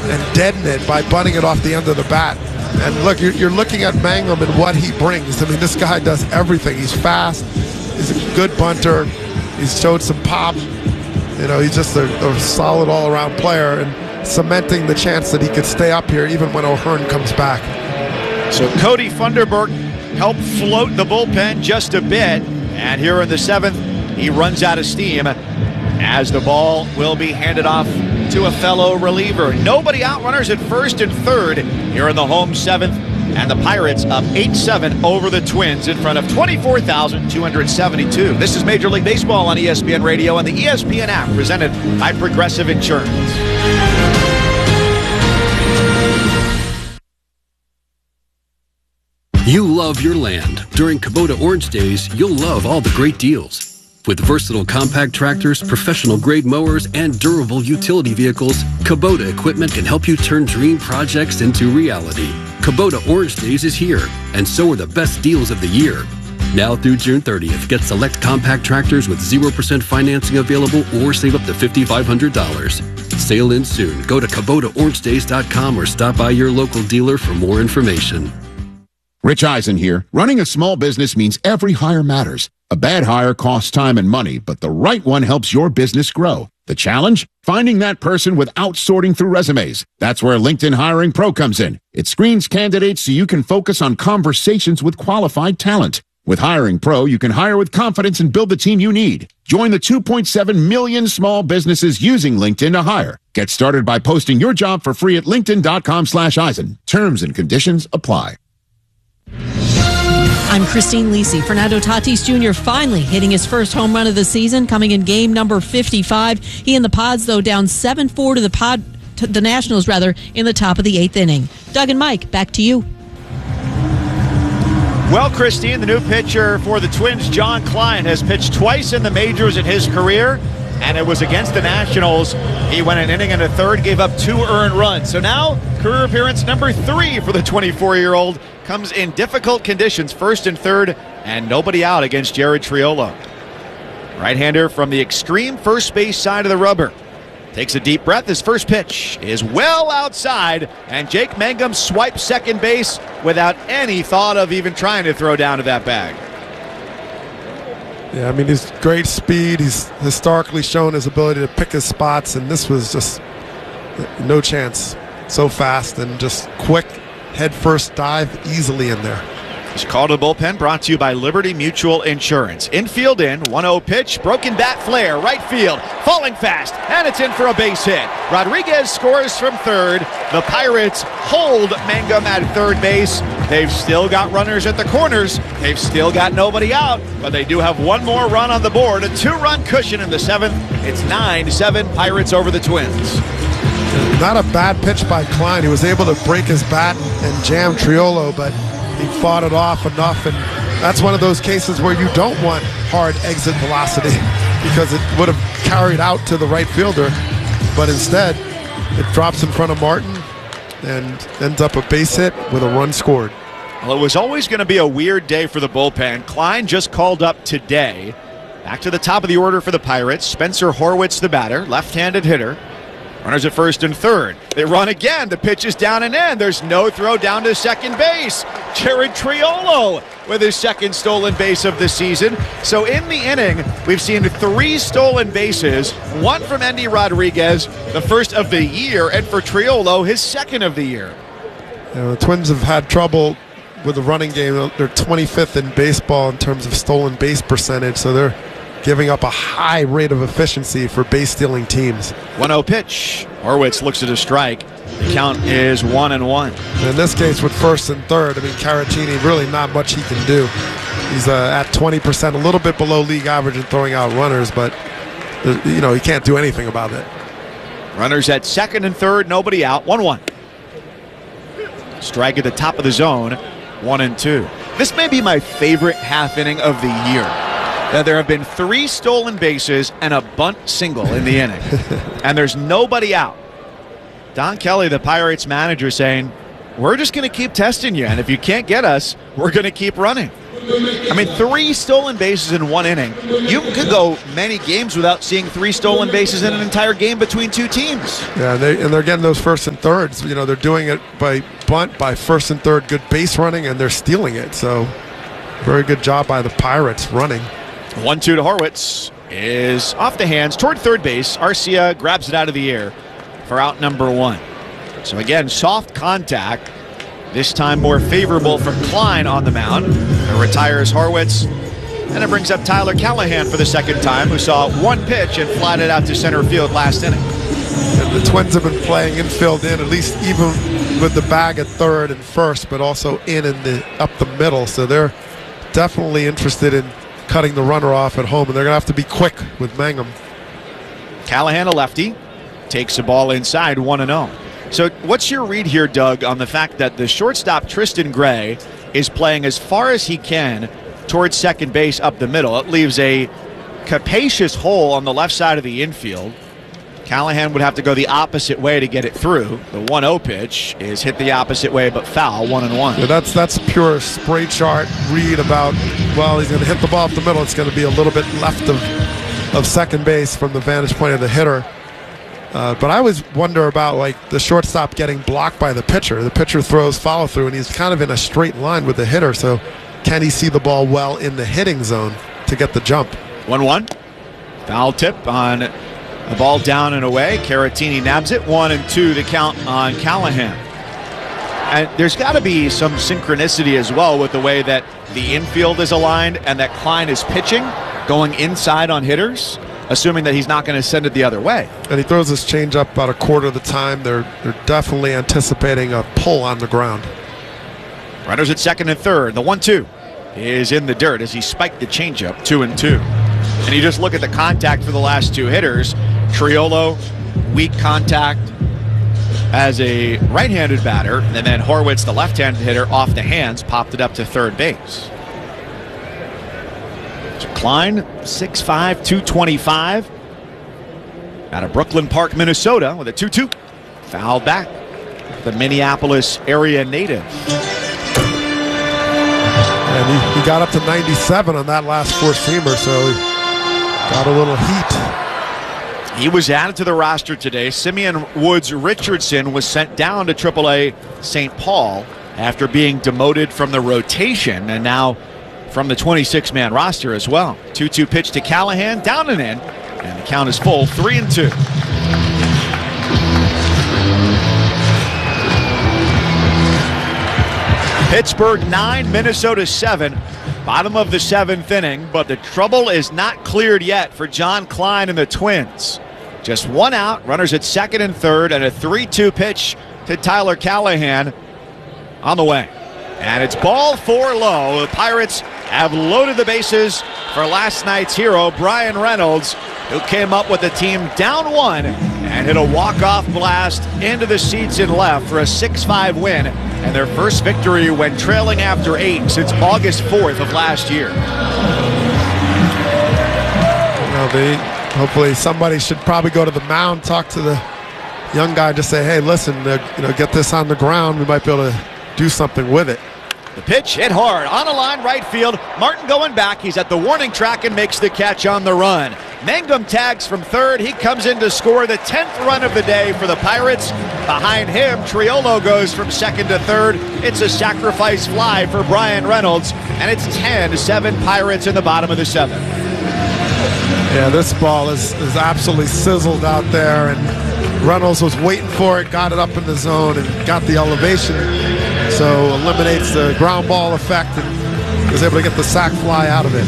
and deaden it by bunting it off the end of the bat. And look, you're looking at Mangum and what he brings. I mean, this guy does everything. He's fast. He's a good bunter. He's showed some pop. You know, he's just a solid all-around player and cementing the chance that he could stay up here even when O'Hearn comes back. So Cody Funderburk helped float the bullpen just a bit. And here in the 7th, he runs out of steam as the ball will be handed off to a fellow reliever. Nobody out, runners at first and third here in the home 7th, and the Pirates up 8-7 over the Twins in front of 24,272. This is Major League Baseball on ESPN Radio and the ESPN app, presented by Progressive Insurance. You love your land. During Kubota Orange Days, you'll love all the great deals. With versatile compact tractors, professional-grade mowers, and durable utility vehicles, Kubota equipment can help you turn dream projects into reality. Kubota Orange Days is here, and so are the best deals of the year. Now through June 30th, get select compact tractors with 0% financing available or save up to $5,500. Sale ends soon. Go to KubotaOrangeDays.com or stop by your local dealer for more information. Rich Eisen here. Running a small business means every hire matters. A bad hire costs time and money, but the right one helps your business grow. The challenge? Finding that person without sorting through resumes. That's where LinkedIn Hiring Pro comes in. It screens candidates so you can focus on conversations with qualified talent. With Hiring Pro, you can hire with confidence and build the team you need. Join the 2.7 million small businesses using LinkedIn to hire. Get started by posting your job for free at linkedin.com/Eisen. Terms and conditions apply. I'm Christine Lisi. Fernando Tatis Jr. finally hitting his first home run of the season, coming in game number 55. He and the Pods, though, down 7-4 to the Nationals, in the top of the 8th inning. Doug and Mike, back to you. Well, Christine, the new pitcher for the Twins, John Klein, has pitched twice in the majors in his career, and it was against the Nationals. He went an inning and a third, gave up 2 earned runs. So now, career appearance number 3 for the 24-year-old. Comes in difficult conditions, first and third, and nobody out against Jared Triolo. Right-hander from the extreme first base side of the rubber. Takes a deep breath. His first pitch is well outside, and Jake Mangum swipes second base without any thought of even trying to throw down to that bag. Yeah, I mean, he's great speed. He's historically shown his ability to pick his spots, and this was just no chance. So fast and just quick. Head first dive easily in there. This call to the bullpen brought to you by Liberty Mutual Insurance. Infield in, 1-0 pitch, broken bat flare, right field, falling fast, and it's in for a base hit. Rodriguez scores from third. The Pirates hold Mangum at third base. They've still got runners at the corners. They've still got nobody out, but they do have one more run on the board, a 2-run cushion in the 7th. It's 9-7 Pirates over the Twins. Not a bad pitch by Klein. He was able to break his bat and jam Triolo, but he fought it off enough, and that's one of those cases where you don't want hard exit velocity because it would have carried out to the right fielder, but instead it drops in front of Martin and ends up a base hit with a run scored. Well, it was always going to be a weird day for the bullpen. Klein just called up today. Back to the top of the order for the Pirates. Spencer Horwitz, the batter, left-handed hitter. Runners at first and third. They run again. The pitch is down and in. There's no throw down to second base. Jared Triolo with his second stolen base of the season. So in the inning, we've seen 3 stolen bases, 1 from Endy Rodriguez, the first of the year, and for Triolo, his second of the year. You know, the Twins have had trouble with the running game. They're 25th in baseball in terms of stolen base percentage, so they're giving up a high rate of efficiency for base-stealing teams. 1-0 pitch. Horwitz looks at a strike. The count is 1-1. In this case, with first and third, I mean, Caratini, really not much he can do. He's at 20%, a little bit below league average in throwing out runners, but, you know, he can't do anything about it. Runners at second and third, nobody out. 1-1. Strike at the top of the zone. 1-2. This may be my favorite half inning of the year. There have been 3 stolen bases and a bunt single in the inning, and there's nobody out. Don Kelly, the Pirates manager, saying, we're just going to keep testing you, and if you can't get us, we're going to keep running. I mean, 3 stolen bases in 1 inning. You could go many games without seeing 3 stolen bases in an entire game between 2 teams. Yeah, they're getting those first and thirds. You know, they're doing it by bunt, by first and third, good base running, and they're stealing it. So, very good job by the Pirates running. 1-2 to Horwitz is off the hands toward third base. Arcia grabs it out of the air for out number 1. So again, soft contact. This time more favorable for Klein on the mound. It retires Horwitz. And it brings up Tyler Callahan for the second time, who saw 1 pitch and flied it out to center field last inning. And the Twins have been playing infield in, at least even with the bag at third and first, but also in the up the middle. So they're definitely interested in cutting the runner off at home, and they're going to have to be quick with Mangum. Callahan, a lefty, takes the ball inside 1-0. So what's your read here, Doug, on the fact that the shortstop, Tristan Gray, is playing as far as he can towards second base up the middle? It leaves a capacious hole on the left side of the infield. Callahan would have to go the opposite way to get it through. The 1-0 pitch is hit the opposite way but foul, 1-1. Yeah, that's pure spray chart read about, well, he's going to hit the ball up the middle. It's going to be a little bit left of second base from the vantage point of the hitter. But I always wonder about, like, the shortstop getting blocked by the pitcher. The pitcher throws follow through, and he's kind of in a straight line with the hitter. So can he see the ball well in the hitting zone to get the jump? 1-1. Foul tip on a ball down and away. Caratini nabs it. 1-2 the count on Callahan. And there's got to be some synchronicity as well with the way that the infield is aligned and that Klein is pitching, going inside on hitters, assuming that he's not going to send it the other way. And he throws his changeup about a quarter of the time. They're definitely anticipating a pull on the ground. Runners at second and third. The 1-2 is in the dirt as he spiked the changeup, 2-2. And you just look at the contact for the last 2 hitters. Triolo, weak contact as a right-handed batter, and then Horwitz, the left-handed hitter, off the hands, popped it up to third base. Klein, 6'5", 225, out of Brooklyn Park, Minnesota, with a 2-2. Fouled back. The Minneapolis area native. And he got up to 97 on that last four-seamer, so he got a little heat. He was added to the roster today. Simeon Woods Richardson was sent down to AAA St. Paul after being demoted from the rotation, and now from the 26-man roster as well. 2-2 pitch to Callahan, down and in, and the count is full, 3-2. Pittsburgh 9, Minnesota 7. Bottom of the 7th inning, but the trouble is not cleared yet for John Klein and the Twins. Just 1 out, runners at second and third, and a 3-2 pitch to Tyler Callahan on the way. And it's ball 4 low. The Pirates have loaded the bases for last night's hero, Brian Reynolds, who came up with the team down 1 and hit a walk-off blast into the seats in left for a 6-5 win and their first victory when trailing after 8 since August 4th of last year. Hopefully somebody should probably go to the mound, talk to the young guy, just say, hey, listen, get this on the ground. We might be able to do something with it. The pitch hit hard on a line right field. Martin going back. He's at the warning track and makes the catch on the run. Mangum tags from third. He comes in to score the 10th run of the day for the Pirates. Behind him, Triolo goes from second to third. It's a sacrifice fly for Brian Reynolds, and it's 10-7 Pirates in the bottom of the 7th. Yeah, this ball is absolutely sizzled out there, and Reynolds was waiting for it, got it up in the zone, and got the elevation, so eliminates the ground ball effect and was able to get the sac fly out of it.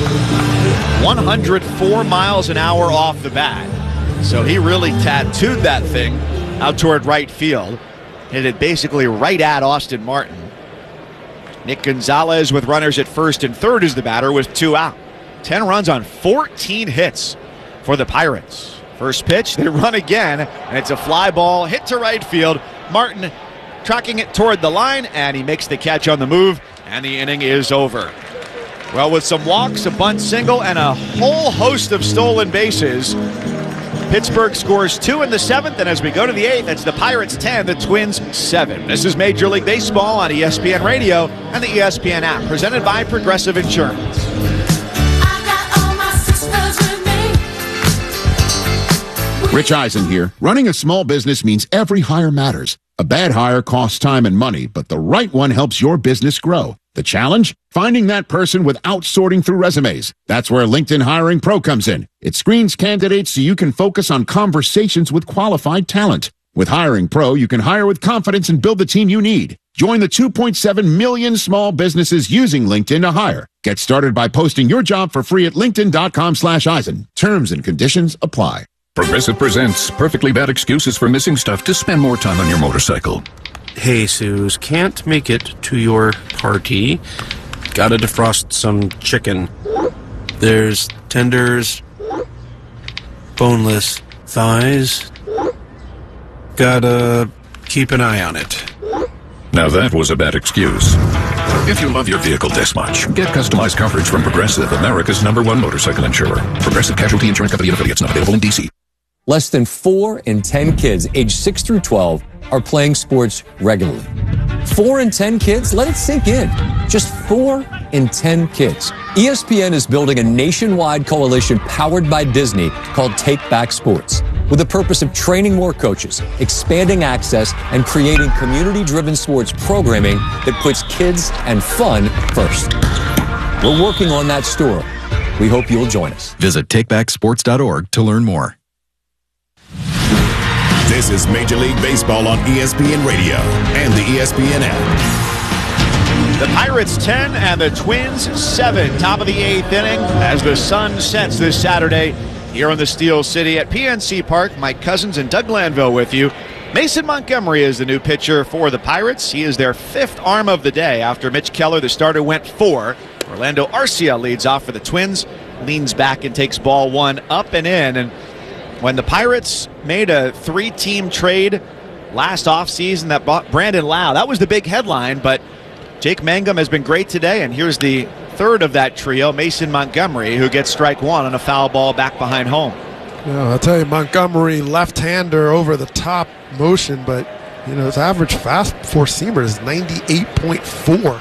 104 miles an hour off the bat, so he really tattooed that thing out toward right field. Hit it basically right at Austin Martin. Nick Gonzalez with runners at first and third is the batter with 2 out. 10 runs on 14 hits for the Pirates. First pitch, they run again, and it's a fly ball hit to right field. Martin tracking it toward the line, and he makes the catch on the move, and the inning is over. Well, with some walks, a bunt single, and a whole host of stolen bases, Pittsburgh scores 2 in the 7th, and as we go to the 8th, it's the Pirates 10, the Twins 7. This is Major League Baseball on ESPN Radio and the ESPN app, presented by Progressive Insurance. Rich Eisen here. Running a small business means every hire matters. A bad hire costs time and money, but the right one helps your business grow. The challenge? Finding that person without sorting through resumes. That's where LinkedIn Hiring Pro comes in. It screens candidates so you can focus on conversations with qualified talent. With Hiring Pro, you can hire with confidence and build the team you need. Join the 2.7 million small businesses using LinkedIn to hire. Get started by posting your job for free at linkedin.com/Eisen. Terms and conditions apply. Progressive presents Perfectly Bad Excuses for Missing Stuff to Spend More Time on Your Motorcycle. Hey, Suze, can't make it to your party. Gotta defrost some chicken. There's tenders, boneless thighs. Gotta keep an eye on it. Now that was a bad excuse. If you love your vehicle this much, get customized coverage from Progressive, America's #1 motorcycle insurer. Progressive Casualty Insurance Company and affiliates, not available in D.C. Less than 4 in 10 kids aged 6 through 12 are playing sports regularly. 4 in 10 kids? Let it sink in. Just 4 in 10 kids. ESPN is building a nationwide coalition powered by Disney called Take Back Sports, with the purpose of training more coaches, expanding access, and creating community-driven sports programming that puts kids and fun first. We're working on that story. We hope you'll join us. Visit takebacksports.org to learn more. This is Major League Baseball on ESPN Radio and the ESPN app. The Pirates 10 and the Twins 7. Top of the 8th inning as the sun sets this Saturday here in the Steel City at PNC Park. Mike Cousins and Doug Glanville with you. Mason Montgomery is the new pitcher for the Pirates. He is their 5th arm of the day after Mitch Keller, the starter, went 4. Orlando Arcia leads off for the Twins, leans back and takes ball 1 up and in. And when the Pirates made a 3-team trade last offseason that bought Brandon Lau, that was the big headline, but Jake Mangum has been great today, and here's the third of that trio, Mason Montgomery, who gets strike 1 on a foul ball back behind home. Yeah, I'll tell you, Montgomery, left-hander over the top motion, but his average fast four-seamer is 98.4.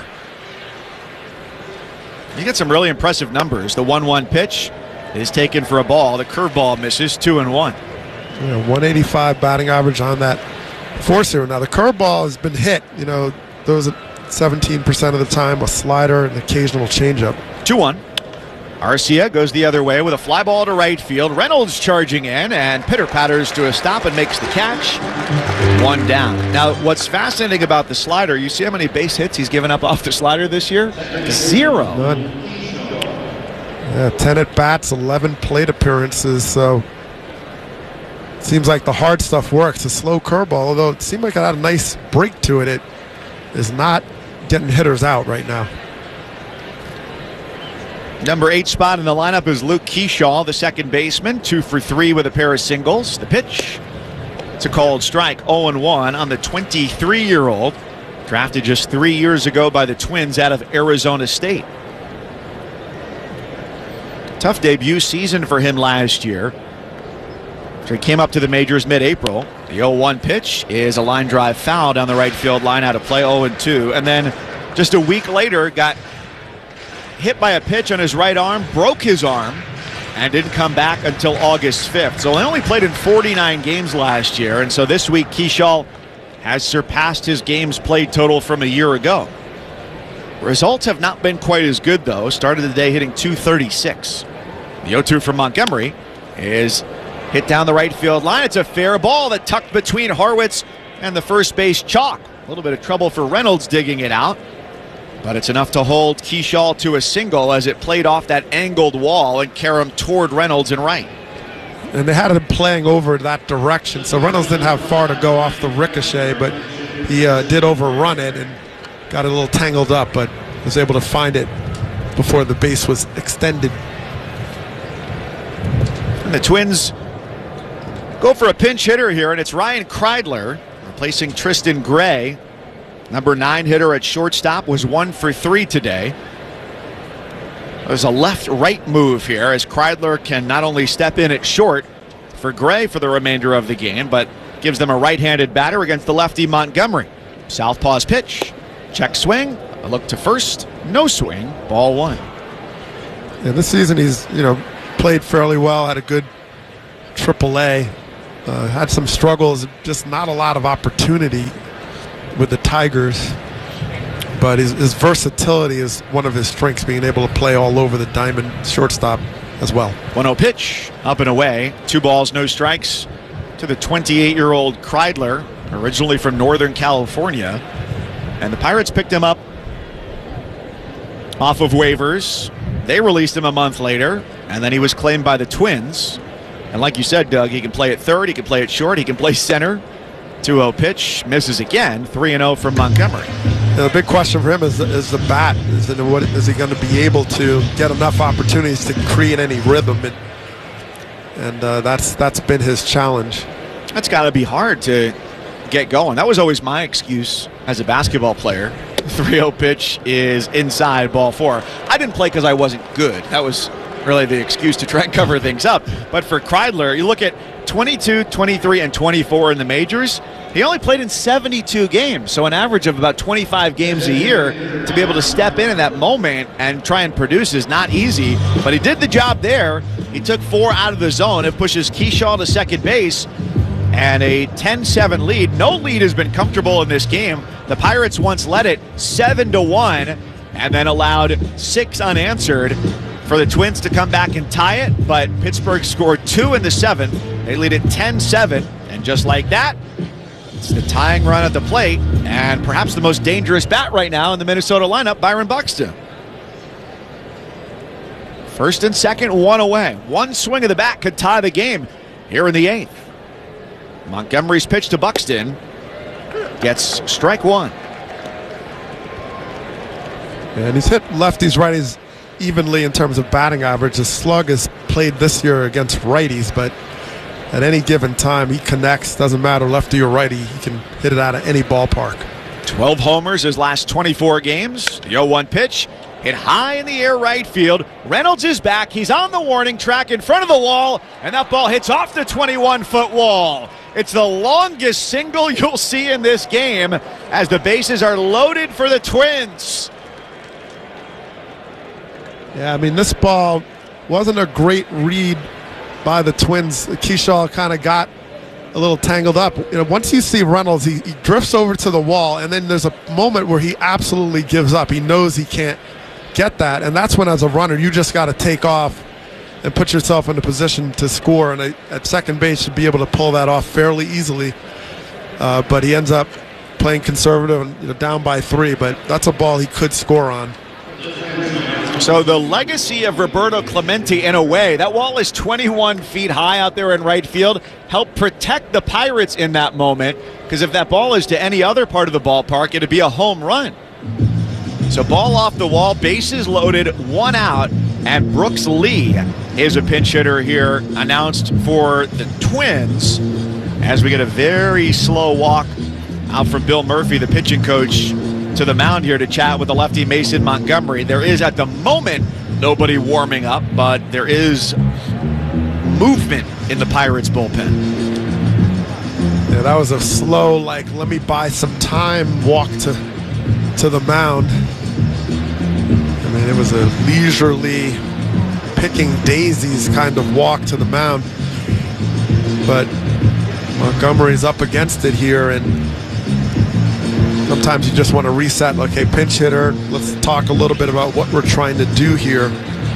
You get some really impressive numbers. The 1-1 pitch is taken for a ball. The curveball misses, 2-1. 185 batting average on that four-seamer. Now, the curveball has been hit, those at 17% of the time, a slider and an occasional changeup. 2-1. Arcia goes the other way with a fly ball to right field. Reynolds charging in and pitter-patters to a stop and makes the catch. 1 down. Now, what's fascinating about the slider, you see how many base hits he's given up off the slider this year? 0. None. 10 at-bats, 11 plate appearances, so seems like the hard stuff works. The slow curveball, although it seemed like it had a nice break to it, it is not getting hitters out right now. Number 8 spot in the lineup is Luke Keyshaw, the second baseman, 2 for 3 with a pair of singles. The pitch, it's a called strike, 0-1 on the 23-year-old, drafted just 3 years ago by the Twins out of Arizona State. Tough debut season for him last year. After he came up to the majors mid-April, the 0-1 pitch is a line drive foul down the right field line out of play, 0-2. And then just a week later, got hit by a pitch on his right arm, broke his arm, and didn't come back until August 5th. So he only played in 49 games last year. And so this week, Keyshaw has surpassed his games played total from a year ago. Results have not been quite as good, though. Started the day hitting .236. The 0-2 from Montgomery is hit down the right field line. It's a fair ball that tucked between Harwitz and the first base chalk. A little bit of trouble for Reynolds digging it out, but it's enough to hold Keyshaw to a single as it played off that angled wall and carry him toward Reynolds and right. And they had him playing over that direction, so Reynolds didn't have far to go off the ricochet, but he did overrun it and got a little tangled up, but was able to find it before the base was extended. And the Twins go for a pinch hitter here, and it's Ryan Kreidler replacing Tristan Gray. Number 9 hitter at shortstop was 1 for 3 today. There's a left-right move here as Kreidler can not only step in at short for Gray for the remainder of the game, but gives them a right-handed batter against the lefty Montgomery. Southpaw's pitch. Check swing. A look to first. No swing. Ball 1. Yeah, this season he's played fairly well. Had a good AAA. Had some struggles. Just not a lot of opportunity with the Tigers. But his versatility is one of his strengths, being able to play all over the diamond shortstop as well. 1-0 pitch, up and away. 2 balls, no strikes to the 28-year-old Kreidler, originally from Northern California. And the Pirates picked him up off of waivers. They released him a month later, and then he was claimed by the Twins. And like you said, Doug, he can play at third, he can play at short, he can play center. 2-0 pitch, misses again. 3-0 from Montgomery. The big question for him is the bat. Is he going to be able to get enough opportunities to create any rhythm? And that's been his challenge. That's got to be hard to get going. That was always my excuse as a basketball player. 3-0 pitch is inside, ball 4. I didn't play because I wasn't good. That was really the excuse to try and cover things up. But for Kreidler, you look at 22, 23, and 24 in the majors. He only played in 72 games, so an average of about 25 games a year. To be able to step in that moment and try and produce is not easy, but he did the job there. He took 4 out of the zone. It pushes Keyshaw to second base, and a 10-7 lead. No lead has been comfortable in this game. The Pirates once led it 7-1 and then allowed 6 unanswered for the Twins to come back and tie it, but Pittsburgh scored 2 in the 7th. They lead it 10-7, and just like that, it's the tying run at the plate, and perhaps the most dangerous bat right now in the Minnesota lineup, Byron Buxton. First and second, 1 away. 1 swing of the bat could tie the game here in the 8th. Montgomery's pitch to Buxton gets strike 1. And he's hit lefties, righties evenly in terms of batting average. His slug is played this year against righties, but at any given time he connects. Doesn't matter lefty or righty, he can hit it out of any ballpark. 12 homers his last 24 games. The 0-1 pitch hit high in the air right field. Reynolds is back. He's on the warning track in front of the wall, and that ball hits off the 21-foot wall. It's the longest single you'll see in this game as the bases are loaded for the Twins. Yeah, I mean, this ball wasn't a great read by the Twins. Keyshaw kind of got a little tangled up. Once you see Reynolds, he drifts over to the wall, and then there's a moment where he absolutely gives up. He knows he can't get that, and that's when, as a runner, you just got to take off and put yourself in a position to score. And at second base, should be able to pull that off fairly easily. But he ends up playing conservative and down by 3. But that's a ball he could score on. So the legacy of Roberto Clemente, in a way, that wall is 21 feet high out there in right field, helped protect the Pirates in that moment, because if that ball is to any other part of the ballpark, it'd be a home run. So ball off the wall, bases loaded, 1 out, and Brooks Lee is a pinch hitter here, announced for the Twins, as we get a very slow walk out from Bill Murphy, the pitching coach, to the mound here to chat with the lefty Mason Montgomery. There is, at the moment, nobody warming up, but there is movement in the Pirates bullpen. Yeah, that was a slow, let me buy some time walk to the mound. I mean, it was a leisurely picking daisies kind of walk to the mound. But Montgomery's up against it here, and sometimes you just want to reset. Okay, pinch hitter, let's talk a little bit about what we're trying to do here.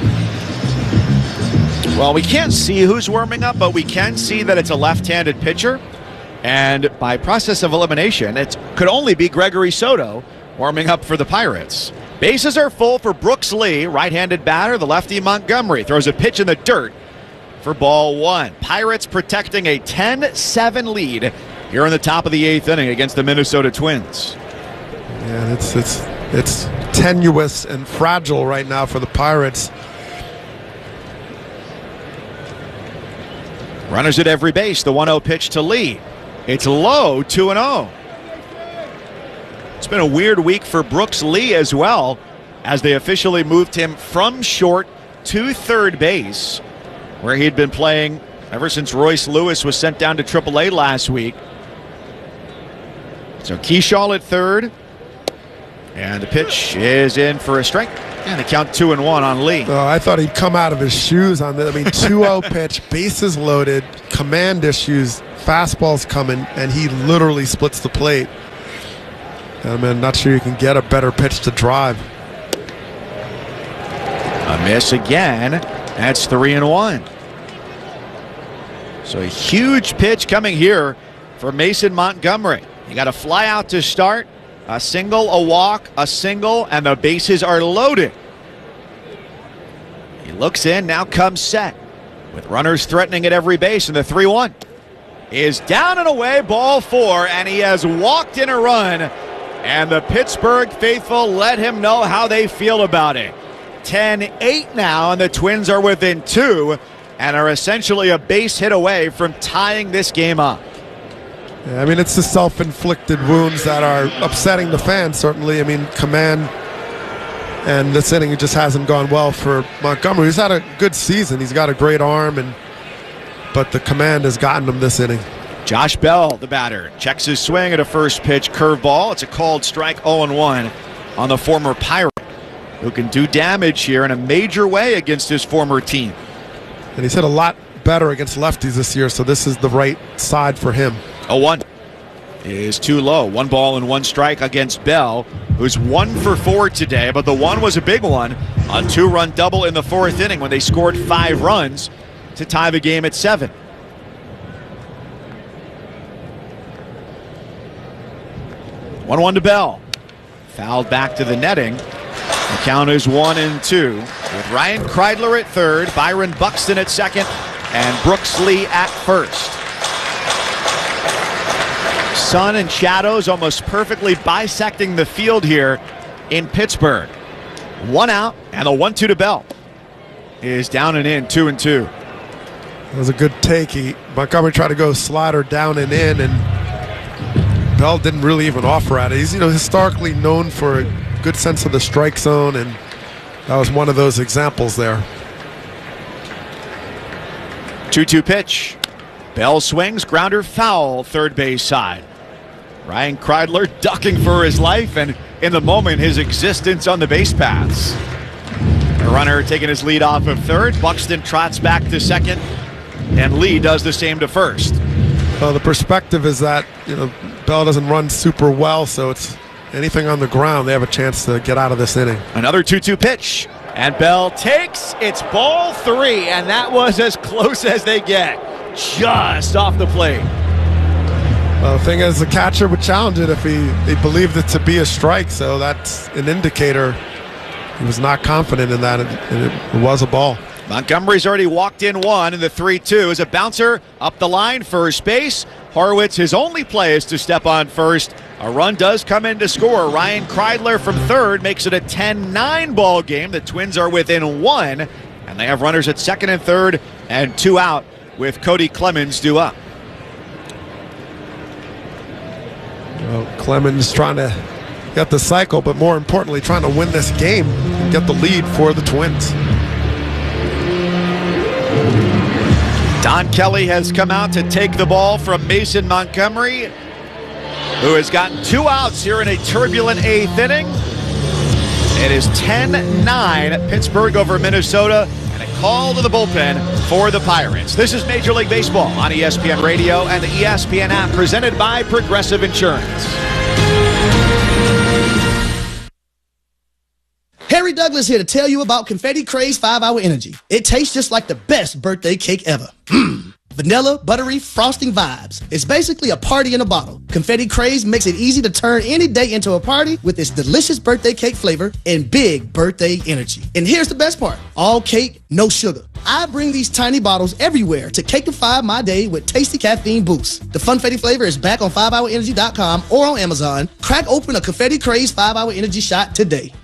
Well, we can't see who's warming up, but we can see that it's a left-handed pitcher. And by process of elimination, it could only be Gregory Soto warming up for the Pirates. Bases are full for Brooks Lee, right-handed batter. The lefty Montgomery throws a pitch in the dirt for ball 1. Pirates protecting a 10-7 lead here in the top of the 8th inning against the Minnesota Twins. Yeah, it's tenuous and fragile right now for the Pirates. Runners at every base. The 1-0 pitch to Lee. It's low, 2-0. It's been a weird week for Brooks Lee as well, as they officially moved him from short to third base, where he'd been playing ever since Royce Lewis was sent down to AAA last week. So Keyshaw at third. And the pitch is in for a strike. And the count 2-1 on Lee. Oh, I thought he'd come out of his shoes on that. I mean, 2-0 pitch, bases loaded, command issues, fastball's coming, and he literally splits the plate. I'm not sure you can get a better pitch to drive. A miss again. That's 3-1. So a huge pitch coming here for Mason Montgomery. You got a fly out to start. A single, a walk, a single, and the bases are loaded. He looks in, now comes set. With runners threatening at every base, and the 3-1 is down and away, ball 4, and he has walked in a run. And the Pittsburgh faithful let him know how they feel about it. 10-8 now, and the Twins are within 2 and are essentially a base hit away from tying this game up. Yeah, I mean, it's the self-inflicted wounds that are upsetting the fans, certainly. I mean, command and this inning, it just hasn't gone well for Montgomery. He's had a good season. He's got a great arm, but the command has gotten him this inning. Josh Bell, the batter, checks his swing at a first pitch curveball. It's a called strike, 0-1 on the former Pirate, who can do damage here in a major way against his former team. And he's hit a lot better against lefties this year, so this is the right side for him. 0-1 is too low. 1 ball and 1 strike against Bell, who's 1 for 4 today, but the one was a big one. A 2-run double in the 4th inning when they scored 5 runs to tie the game at 7. 1-1 to Bell. Fouled back to the netting. The count is 1-2 with Ryan Kreidler at third, Byron Buxton at second, and Brooks Lee at first. Sun and shadows almost perfectly bisecting the field here in Pittsburgh. 1 out, and the 1-2 to Bell is down and in, 2-2. That was a good take. Montgomery tried to go slider down and in, and Bell didn't really even offer at it. He's historically known for a good sense of the strike zone, and that was one of those examples there. 2-2 pitch. Bell swings, grounder foul, third base side. Ryan Kreidler ducking for his life, and in the moment, his existence on the base paths. The runner taking his lead off of third. Buxton trots back to second, and Lee does the same to first. Well, the perspective is that Bell doesn't run super well, so it's anything on the ground, they have a chance to get out of this inning. Another 2-2 pitch, and Bell takes. It's ball 3, and that was as close as they get. Just off the plate. Well, the thing is, the catcher would challenge it if he believed it to be a strike, so that's an indicator he was not confident in that, and it was a ball. Montgomery's already walked in 1, and the 3-2 is a bouncer up the line, first base. Horowitz, his only play is to step on first. A run does come in to score. Ryan Kreidler from third makes it a 10-9 ball game. The Twins are within 1, and they have runners at second and third and 2 out with Cody Clemens due up. Well, Clemens trying to get the cycle, but more importantly, trying to win this game and get the lead for the Twins. Don Kelly has come out to take the ball from Mason Montgomery, who has gotten 2 outs here in a turbulent 8th inning. It is 10-9 Pittsburgh over Minnesota, and a call to the bullpen for the Pirates. This is Major League Baseball on ESPN Radio and the ESPN app, presented by Progressive Insurance. Harry Douglas here to tell you about Confetti Craze 5-Hour Energy. It tastes just like the best birthday cake ever. Vanilla, buttery, frosting vibes. It's basically a party in a bottle. Confetti Craze makes it easy to turn any day into a party with its delicious birthday cake flavor and big birthday energy. And here's the best part. All cake, no sugar. I bring these tiny bottles everywhere to cakeify my day with tasty caffeine boost. The Funfetti flavor is back on 5hourenergy.com or on Amazon. Crack open a Confetti Craze 5-Hour Energy shot today.